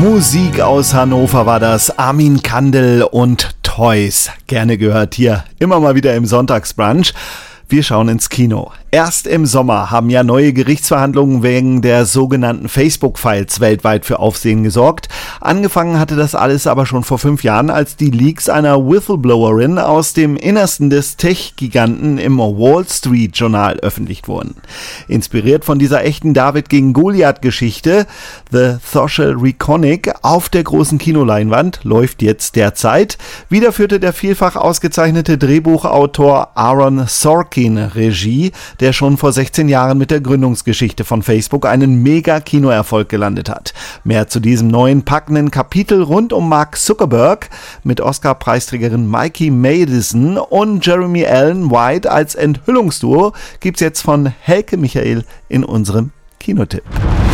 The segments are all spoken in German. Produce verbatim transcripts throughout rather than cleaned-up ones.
Musik aus Hannover war das, Armin Kandel und Toys. Gerne gehört hier immer mal wieder im Sonntagsbrunch. Wir schauen ins Kino. Erst im Sommer haben ja neue Gerichtsverhandlungen wegen der sogenannten Facebook-Files weltweit für Aufsehen gesorgt. Angefangen hatte das alles aber schon vor fünf Jahren, als die Leaks einer Whistleblowerin aus dem Innersten des Tech-Giganten im Wall Street Journal öffentlich wurden. Inspiriert von dieser echten David gegen Goliath-Geschichte, The Social Reconic, auf der großen Kinoleinwand läuft jetzt derzeit. Wieder führte der vielfach ausgezeichnete Drehbuchautor Aaron Sorkin Regie, der schon vor sechzehn Jahren mit der Gründungsgeschichte von Facebook einen Mega-Kinoerfolg gelandet hat. Mehr zu diesem neuen packenden Kapitel rund um Mark Zuckerberg mit Oscar-Preisträgerin Mikey Madison und Jeremy Allen White als Enthüllungsduo gibt's jetzt von Helke Michael in unserem Kinotipp.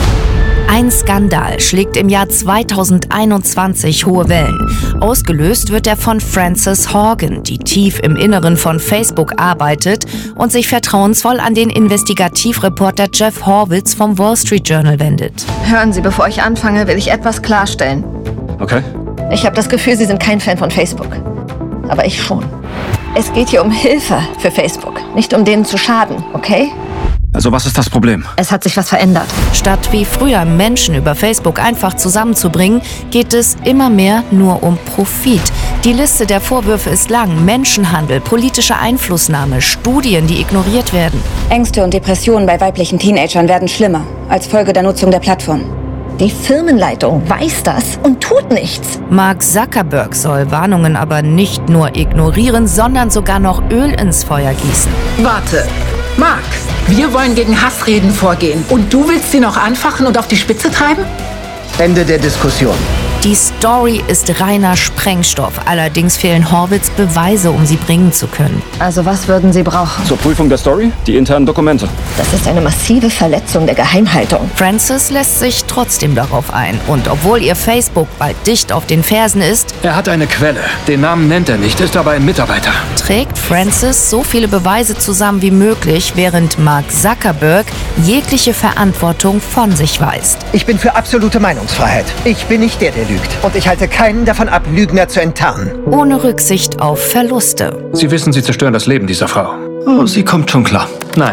Ein Skandal schlägt im Jahr zweitausendeinundzwanzig hohe Wellen. Ausgelöst wird er von Frances Haugen, die tief im Inneren von Facebook arbeitet und sich vertrauensvoll an den Investigativreporter Jeff Horwitz vom Wall Street Journal wendet. Hören Sie, bevor ich anfange, will ich etwas klarstellen. Okay. Ich habe das Gefühl, Sie sind kein Fan von Facebook. Aber ich schon. Es geht hier um Hilfe für Facebook, nicht um denen zu schaden, okay? Also was ist das Problem? Es hat sich was verändert. Statt wie früher Menschen über Facebook einfach zusammenzubringen, geht es immer mehr nur um Profit. Die Liste der Vorwürfe ist lang. Menschenhandel, politische Einflussnahme, Studien, die ignoriert werden. Ängste und Depressionen bei weiblichen Teenagern werden schlimmer als Folge der Nutzung der Plattform. Die Firmenleitung weiß das und tut nichts. Mark Zuckerberg soll Warnungen aber nicht nur ignorieren, sondern sogar noch Öl ins Feuer gießen. Warte, Mark, wir wollen gegen Hassreden vorgehen. Und du willst sie noch anfachen und auf die Spitze treiben? Ende der Diskussion. Die Story ist reiner Sprengstoff. Allerdings fehlen Horwitz Beweise, um sie bringen zu können. Also was würden Sie brauchen? Zur Prüfung der Story? Die internen Dokumente. Das ist eine massive Verletzung der Geheimhaltung. Frances lässt sich trotzdem darauf ein. Und obwohl ihr Facebook bald dicht auf den Fersen ist, er hat eine Quelle. Den Namen nennt er nicht, ist aber ein Mitarbeiter. Trägt Frances so viele Beweise zusammen wie möglich, während Mark Zuckerberg jegliche Verantwortung von sich weist. Ich bin für absolute Meinungsfreiheit. Ich bin nicht der, der lügt. Und ich halte keinen davon ab, Lügner zu enttarnen. Ohne Rücksicht auf Verluste. Sie wissen, Sie zerstören das Leben dieser Frau. Oh, sie kommt schon klar. Nein,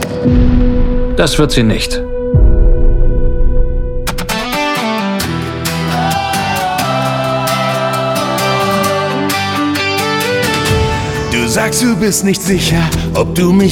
das wird sie nicht. Du sagst, du bist nicht sicher, ob du mich